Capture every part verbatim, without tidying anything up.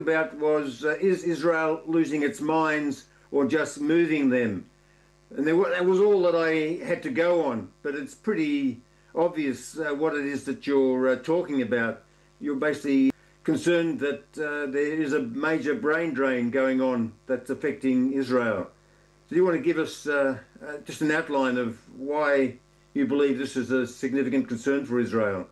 About was uh, is Israel losing its minds or just moving them? And there, that was all that I had to go on. But it's pretty obvious uh, what it is that you're uh, talking about. You're basically concerned that uh, there is a major brain drain going on that's affecting Israel. Do you want to give us uh, uh, just an outline of why you believe this is a significant concern for Israel?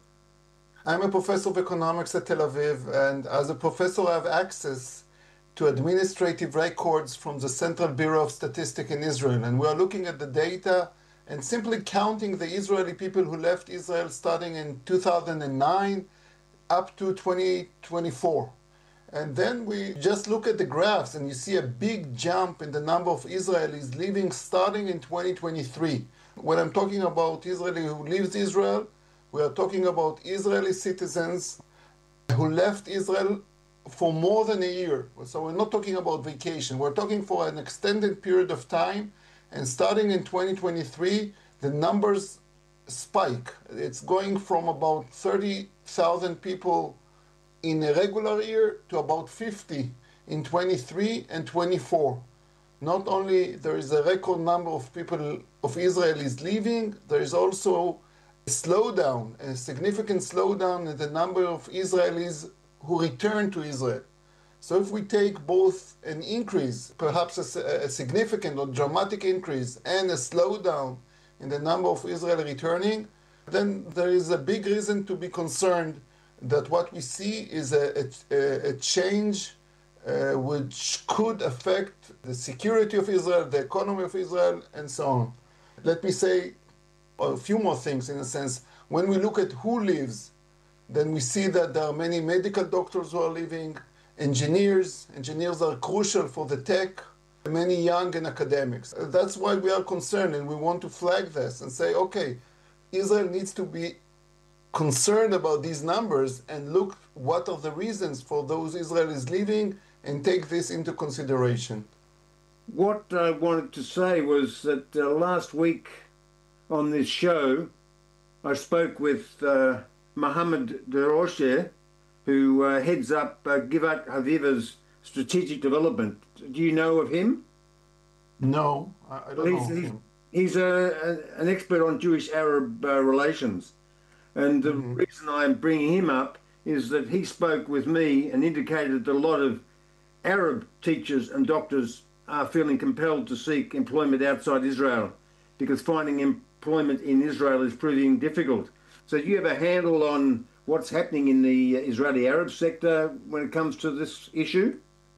I'm a professor of economics at Tel Aviv, and as a professor, I have access to administrative records from the Central Bureau of Statistics in Israel. And we are looking at the data and simply counting the Israeli people who left Israel starting in two thousand nine up to twenty twenty-four. And then we just look at the graphs and you see a big jump in the number of Israelis leaving starting in twenty twenty-three. When I'm talking about Israeli who leaves Israel, we are talking about Israeli citizens who left Israel for more than a year. So we're not talking about vacation. We're talking for an extended period of time. And starting in twenty twenty-three, the numbers spike. It's going from about thirty thousand people in a regular year to about fifty in twenty-three and twenty-four. Not only there is a record number of people, of Israelis leaving, there is also slowdown, a significant slowdown in the number of Israelis who return to Israel. So if we take both an increase, perhaps a, a significant or dramatic increase, and a slowdown in the number of Israelis returning, then there is a big reason to be concerned that what we see is a, a, a change uh, which could affect the security of Israel, the economy of Israel, and so on. Let me say a few more things in a sense. When we look at who leaves, then we see that there are many medical doctors who are leaving, engineers. Engineers are crucial for the tech, many young and academics. That's why we are concerned and we want to flag this and say, okay, Israel needs to be concerned about these numbers and look what are the reasons for those Israelis leaving and take this into consideration. What I wanted to say was that uh, last week on this show, I spoke with uh, Mohammed Daroshe, who uh, heads up uh, Givat Haviva's strategic development. Do you know of him? No, I, I don't well, he's, know he's, him. He's a, a, an expert on Jewish-Arab uh, relations. And the mm-hmm. reason I'm bringing him up is that he spoke with me and indicated that a lot of Arab teachers and doctors are feeling compelled to seek employment outside Israel because finding employment in Israel is proving difficult. So do you have a handle on what's happening in the Israeli Arab sector when it comes to this issue?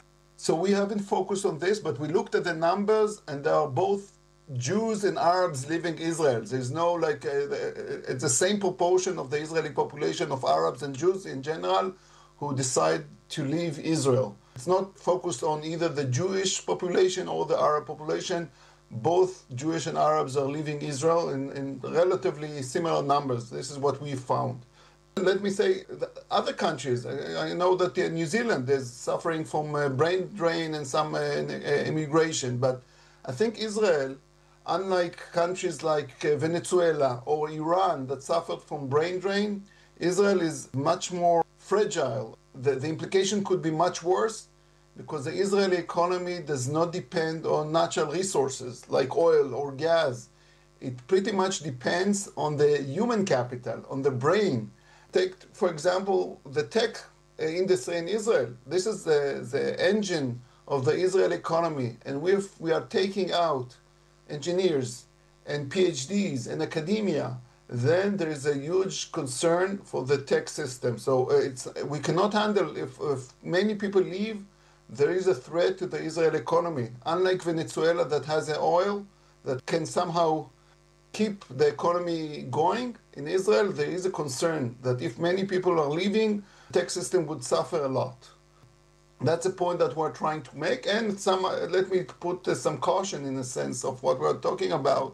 So we haven't focused on this, but we looked at the numbers and there are both Jews and Arabs living Israel. There's no like, uh, it's the same proportion of the Israeli population of Arabs and Jews in general who decide to leave Israel. It's not focused on either the Jewish population or the Arab population. Both Jewish and Arabs are leaving Israel in, in relatively similar numbers. This is what we found. Let me say, other countries, I know that New Zealand is suffering from a brain drain and some uh, immigration, but I think Israel, unlike countries like Venezuela or Iran that suffered from brain drain, Israel is much more fragile. The, the implication could be much worse because the Israeli economy does not depend on natural resources like oil or gas. It pretty much depends on the human capital, on the brain. Take, for example, the tech industry in Israel. This is the, the engine of the Israeli economy, and we've, we are taking out engineers and PhDs and academia. Then there is a huge concern for the tech system. So uh, it's, we cannot handle, if, if many people leave, there is a threat to the Israeli economy. Unlike Venezuela that has the oil that can somehow keep the economy going, in Israel there is a concern that if many people are leaving, the tech system would suffer a lot. That's a point that we're trying to make, and some, uh, let me put uh, some caution in a sense of what we're talking about.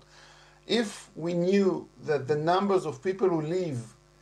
If we knew that the numbers of people who leave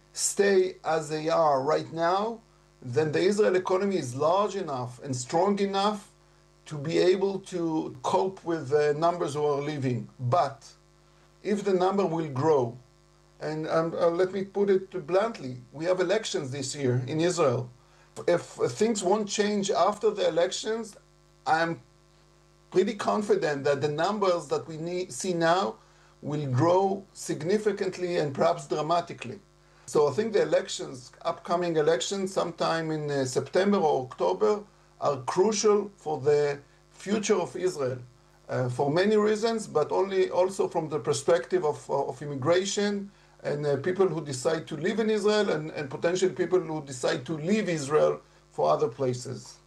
stay as they are right now, then the Israel economy is large enough and strong enough to be able to cope with the numbers who are leaving. But if the number will grow, and um, uh, let me put it bluntly, we have elections this year in Israel, If things won't change after the elections, I'm pretty confident that the numbers that we need, see now will grow significantly and perhaps dramatically. So I think the elections, upcoming elections, sometime in uh, September or October, are crucial for the future of Israel uh, for many reasons, but only also from the perspective of, of immigration and uh, people who decide to live in Israel and, and potentially people who decide to leave Israel for other places.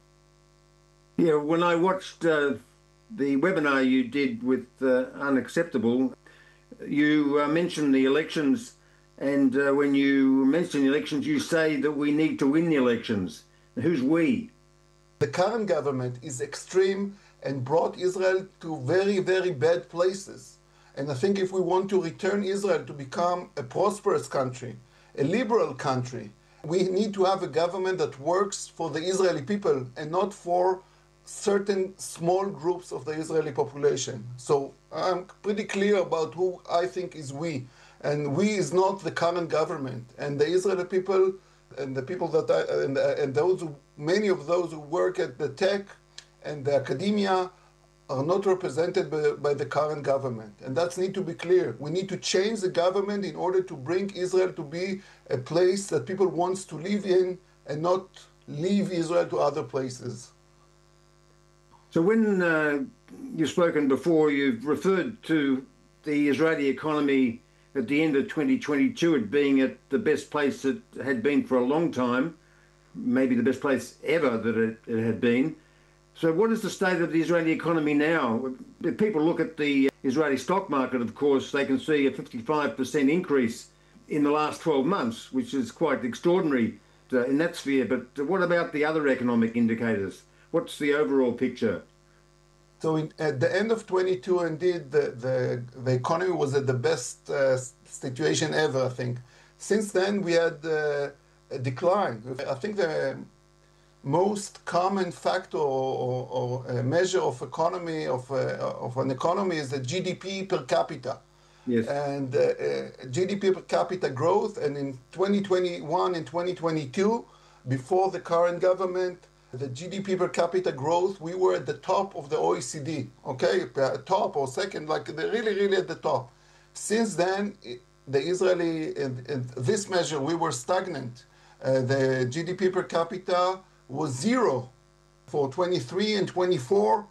Yeah, when I watched uh, the webinar you did with uh, Unacceptable, you uh, mentioned the elections, and uh, when you mention the elections, you say that we need to win the elections. Who's we? The current government is extreme and brought Israel to very, very bad places. And I think if we want to return Israel to become a prosperous country, a liberal country, we need to have a government that works for the Israeli people and not for certain small groups of the Israeli population. So I'm pretty clear about who I think is we. And we is not the current government. And the Israeli people and the people that I, and, and those who, many of those who work at the tech and the academia are not represented by, by the current government. And that needs to be clear. We need to change the government in order to bring Israel to be a place that people want to live in and not leave Israel to other places. So when uh, you've spoken before, you've referred to the Israeli economy at the end of twenty twenty-two as being at the best place it had been for a long time, maybe the best place ever that it, it had been. So what is the state of the Israeli economy now? If people look at the Israeli stock market, of course, they can see a fifty-five percent increase in the last twelve months, which is quite extraordinary uh, in that sphere. But what about the other economic indicators? What's the overall picture? So in, at the end of twenty-two, indeed, the, the, the economy was at the best uh, situation ever, I think. Since then, we had uh, a decline. I think the most common factor or, or, or measure of economy, of, uh, of an economy is the G D P per capita. Yes. And uh, uh, G D P per capita growth, and in twenty twenty-one and twenty twenty-two, before the current government, the G D P per capita growth, we were at the top of the O E C D, okay? Top or second, like they're really, really at the top. Since then, the Israeli, in, in this measure, we were stagnant. Uh, the G D P per capita was zero for twenty-three and twenty-four,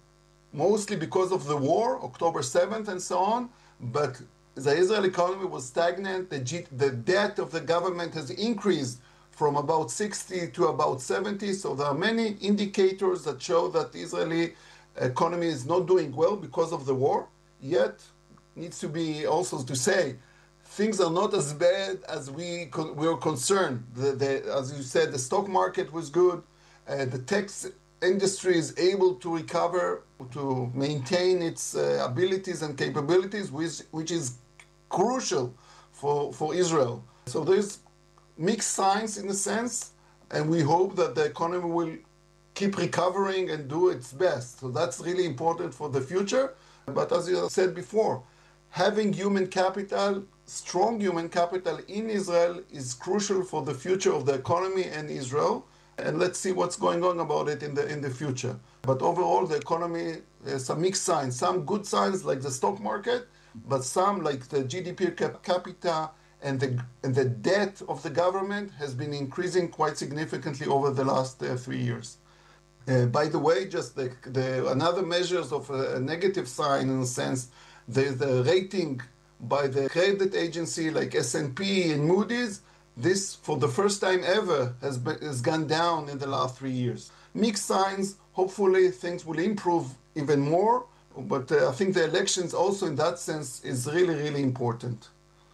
mostly because of the war, October seventh and so on. But the Israeli economy was stagnant. The, G, the debt of the government has increased from about sixty to about seventy. So there are many indicators that show that the Israeli economy is not doing well because of the war. Yet, needs to be also to say, things are not as bad as we con- we were concerned. The, the, as you said, the stock market was good. Uh, the tech industry is able to recover, to maintain its uh, abilities and capabilities, which, which is crucial for, for Israel. So there's mixed signs in a sense, and we hope that the economy will keep recovering and do its best. So that's really important for the future. But as you said before, having human capital, strong human capital in Israel is crucial for the future of the economy and Israel. And let's see what's going on about it in the in the future. But overall, the economy has some mixed signs, some good signs like the stock market, but some like the G D P per capita and the and the debt of the government has been increasing quite significantly over the last uh, three years. Uh, by the way, just the, the another measures of a, a negative sign in a sense, the the rating by the credit agency like S and P and Moody's. This, for the first time ever, has, been, has gone down in the last three years. Mixed signs, hopefully things will improve even more, but uh, I think the elections also in that sense is really, really important.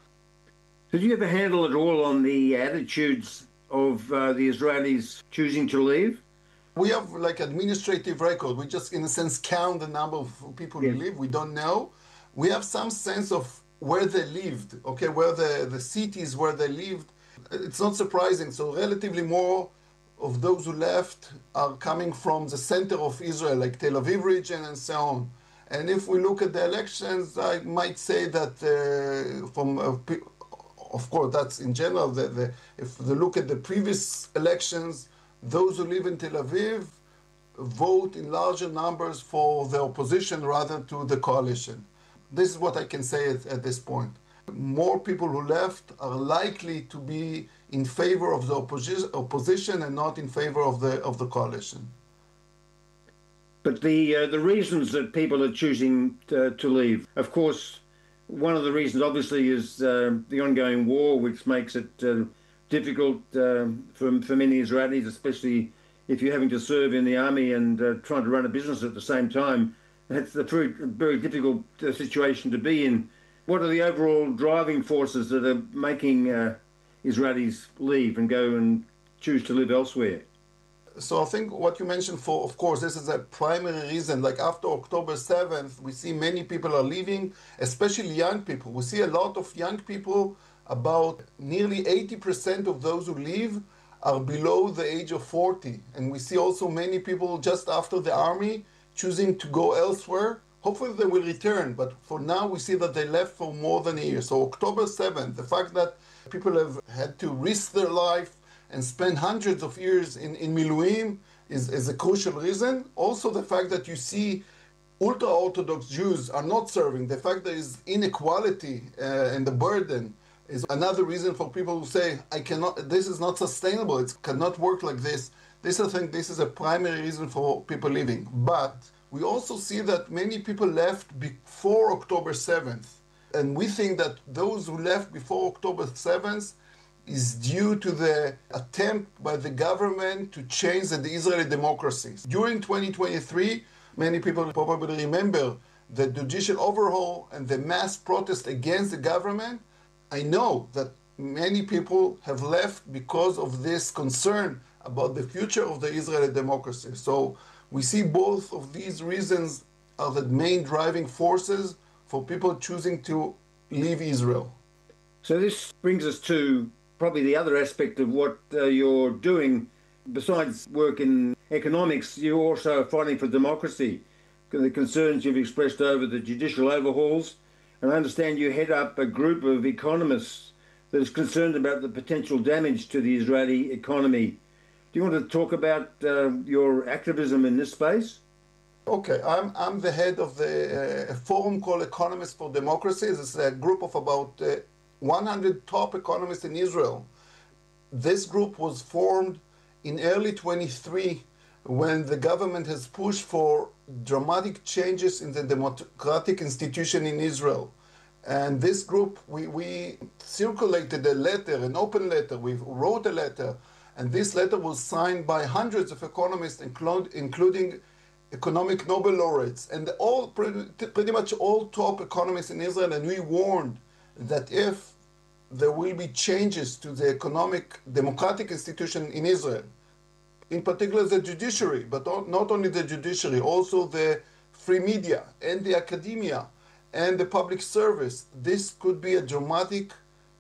Did you ever handle at all on the attitudes of uh, the Israelis choosing to leave? We have like administrative record. We just, in a sense, count the number of people Yes. who live. We don't know. We have some sense of where they lived, okay, where the, the cities where they lived. It's not surprising. So relatively more of those who left are coming from the center of Israel, like Tel Aviv region and so on. And if we look at the elections, I might say that uh, from uh, of course, that's in general. The, the, if they look at the previous elections, those who live in Tel Aviv vote in larger numbers for the opposition rather to the coalition. This is what I can say at, at this point. More people who left are likely to be in favor of the opposi- opposition and not in favor of the of the coalition. But the uh, the reasons that people are choosing to, to leave, of course, one of the reasons obviously is uh, the ongoing war, which makes it uh, difficult uh, for for many Israelis, especially if you're having to serve in the army and uh, trying to run a business at the same time. That's a very, very difficult uh, situation to be in. What are the overall driving forces that are making uh, Israelis leave and go and choose to live elsewhere? So I think what you mentioned, for, of course, this is a primary reason. Like after October seventh, we see many people are leaving, especially young people. We see a lot of young people, about nearly eighty percent of those who leave are below the age of forty. And we see also many people just after the army choosing to go elsewhere. Hopefully they will return, but for now we see that they left for more than a year. So October seventh, the fact that people have had to risk their life and spend hundreds of years in, in Miluim is, is a crucial reason. Also the fact that you see ultra-Orthodox Jews are not serving, the fact there is inequality uh, and the burden is another reason for people who say, I cannot, this is not sustainable, it cannot work like this. This, I think, this is a primary reason for people leaving. But we also see that many people left before October seventh. And we think that those who left before October seventh is due to the attempt by the government to change the Israeli democracy. During twenty twenty-three, many people probably remember the judicial overhaul and the mass protest against the government. I know that many people have left because of this concern about the future of the Israeli democracy. So we see both of these reasons are the main driving forces for people choosing to leave Israel. So this brings us to probably the other aspect of what uh, you're doing. Besides work in economics, you're also fighting for democracy. The concerns you've expressed over the judicial overhauls, and I understand you head up a group of economists that is concerned about the potential damage to the Israeli economy. Do you want to talk about uh, your activism in this space? Okay, I'm, I'm the head of the uh, forum called Economists for Democracy. It's a group of about uh, one hundred top economists in Israel. This group was formed in early twenty-three when the government has pushed for dramatic changes in the democratic institution in Israel. And this group, we, we circulated a letter, an open letter, we wrote a letter, and this letter was signed by hundreds of economists, include, including economic Nobel laureates, and all pretty, pretty much all top economists in Israel, and we warned that if there will be changes to the economic democratic institution in Israel, in particular the judiciary, but not only the judiciary, also the free media and the academia and the public service, this could be a dramatic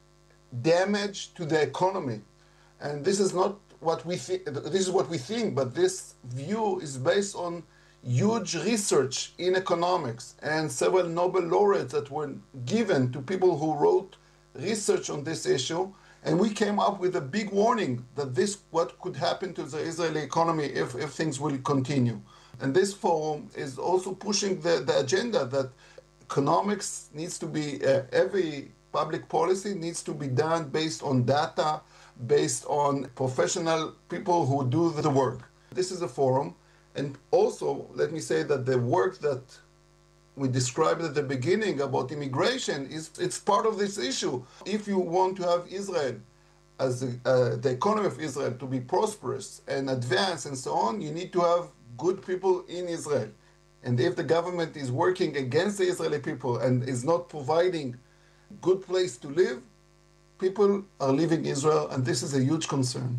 damage to the economy. And this is not what we think, this is what we think, but this view is based on huge research in economics and several Nobel laureates that were given to people who wrote research on this issue. And we came up with a big warning that this what could happen to the Israeli economy if, if things will continue. And this forum is also pushing the, the agenda that economics needs to be, uh, every public policy needs to be done based on data, based on professional people who do the work. This is a forum. And also, let me say that the work that we described at the beginning about immigration is it's part of this issue. If you want to have Israel as a, uh, the economy of Israel to be prosperous and advanced and so on, you need to have good people in Israel. And if the government is working against the Israeli people and is not providing good place to live, people are leaving Israel, and this is a huge concern.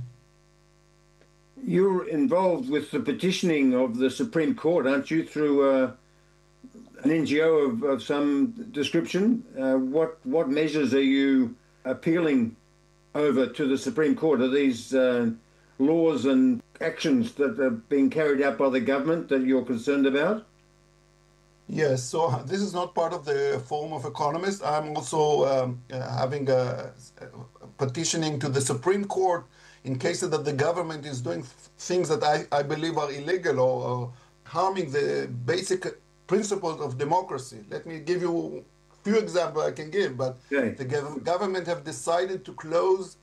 You're involved with the petitioning of the Supreme Court, aren't you, through uh, an N G O of, of some description? Uh, what what measures are you appealing over to the Supreme Court? Are these uh, laws and actions that are being carried out by the government that you're concerned about? Yes, so uh, this is not part of the Forum of Economists. I'm also um, uh, having a, a petitioning to the Supreme Court in cases that the government is doing things that I, I believe are illegal or, or harming the basic principles of democracy. Let me give you a few examples I can give, but Okay. the gov- government have decided to close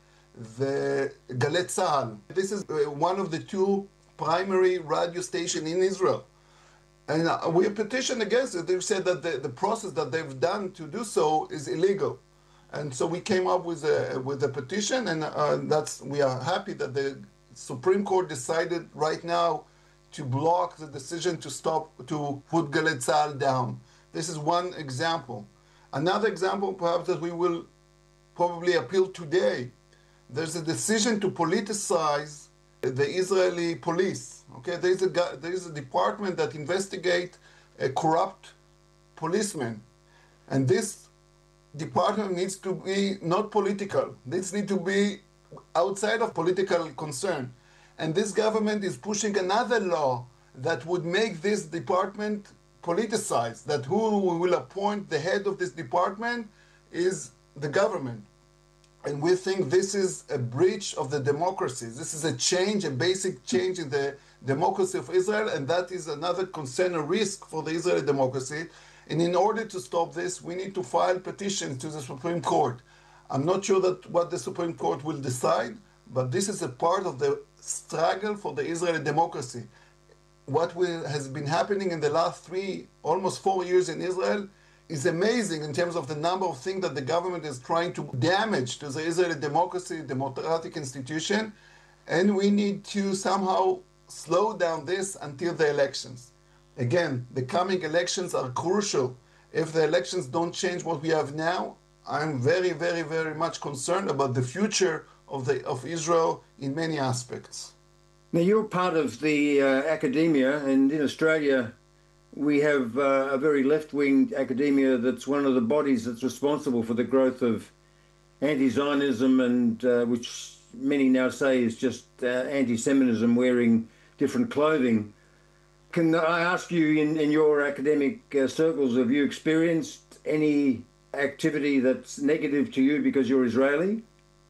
the Galet Tzahal. This is uh, one of the two primary radio stations in Israel. And uh, we petitioned against it. They've said that the, the process that they've done to do so is illegal. And so we came up with a, with a petition, and uh, that's, we are happy that the Supreme Court decided right now to block the decision to stop, to put Galet Tzahal down. This is one example. Another example, perhaps, that we will probably appeal today. There's a decision to politicize the Israeli police. Okay, there's a there is a department that investigate a corrupt policeman, and this department needs to be not political. This needs to be outside of political concern, and this government is pushing another law that would make this department politicized. That who will appoint the head of this department is the government. And we think this is a breach of the democracy. This is a change, a basic change in the democracy of Israel, and that is another concern, a risk for the Israeli democracy. And in order to stop this, we need to file petitions to the Supreme Court. I'm not sure that what the Supreme Court will decide, but this is a part of the struggle for the Israeli democracy. What will, has been happening in the last three, almost four years in Israel is amazing in terms of the number of things that the government is trying to damage to the Israeli democracy, democratic institution, and we need to somehow slow down this until the elections. Again, the coming elections are crucial. If the elections don't change what we have now, I'm very, very, very much concerned about the future of the of Israel in many aspects. Now, you're part of the uh, academia, and in Australia, we have uh, a very left-wing academia that's one of the bodies that's responsible for the growth of anti-Zionism, and uh, which many now say is just uh, anti-Semitism, wearing different clothing. Can I ask you, in, in your academic uh, circles, have you experienced any activity that's negative to you because you're Israeli?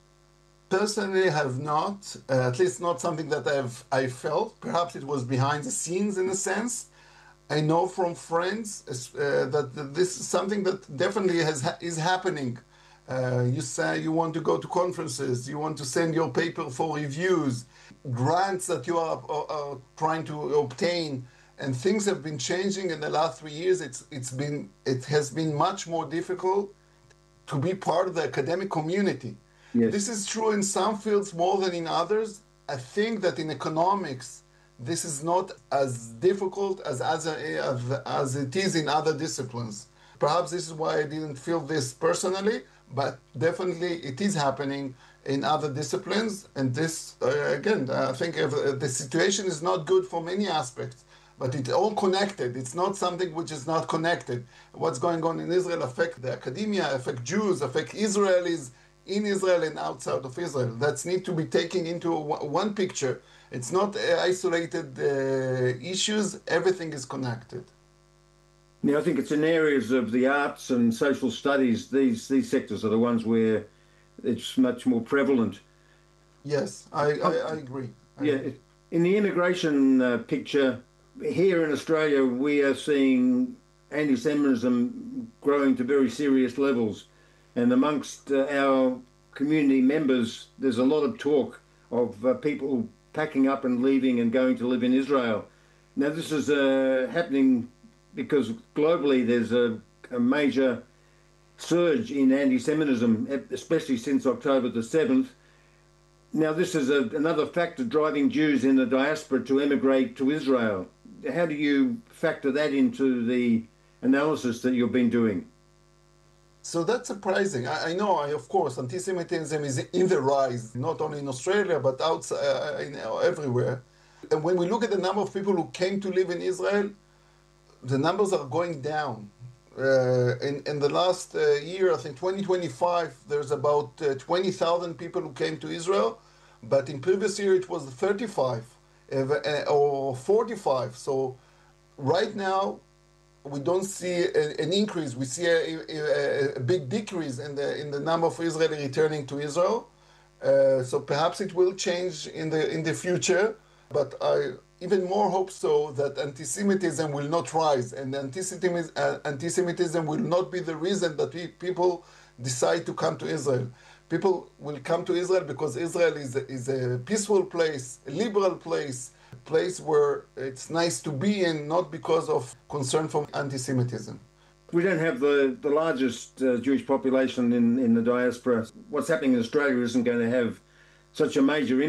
Personally, have not, uh, at least not something that I've I felt. Perhaps it was behind the scenes in a sense. I know from friends uh, that this is something that definitely has is happening. Uh, you say you want to go to conferences, you want to send your paper for reviews, grants that you are, are, are trying to obtain, and things have been changing in the last three years. It's it's been it has been much more difficult to be part of the academic community. Yes. This is true in some fields more than in others. I think that in economics, this is not as difficult as, as, as, as it is in other disciplines. Perhaps this is why I didn't feel this personally, but definitely it is happening in other disciplines. And this, uh, again, I think if, uh, the situation is not good for many aspects, but it's all connected. It's not something which is not connected. What's going on in Israel affect the academia, affect Jews, affect Israelis in Israel and outside of Israel. That's need to be taken into one picture. It's not isolated uh, issues. Everything is connected. Now, I think it's in areas of the arts and social studies. These these sectors are the ones where it's much more prevalent. Yes, I, I, I agree. I yeah, agree. In the immigration uh, picture, here in Australia, we are seeing anti-Semitism growing to very serious levels. And amongst uh, our community members, there's a lot of talk of uh, people packing up and leaving and going to live in Israel. Now, this is uh, happening because globally there's a, a major surge in anti-Semitism, especially since October the seventh. Now, this is a, another factor driving Jews in the diaspora to emigrate to Israel. How do you factor that into the analysis that you've been doing? So that's surprising. I, I know, I, of course, anti-Semitism is in the rise, not only in Australia, but outside, uh, you know, everywhere. And when we look at the number of people who came to live in Israel, the numbers are going down. Uh, in, in the last uh, year, I think twenty twenty-five, there's about uh, twenty thousand people who came to Israel, but in previous year it was thirty-five uh, or forty-five. So right now, we don't see a, an increase. We see a, a, a big decrease in the in the number of Israelis returning to Israel. Uh, so perhaps it will change in the in the future. But I even more hope so that anti-Semitism will not rise, and anti-Semitism, uh, anti-Semitism will not be the reason that we, people decide to come to Israel. People will come to Israel because Israel is a, is a peaceful place, a liberal place, a place where it's nice to be in, not because of concern for anti-Semitism. We don't have the, the largest uh, Jewish population in, in the diaspora. What's happening in Australia isn't going to have such a major impact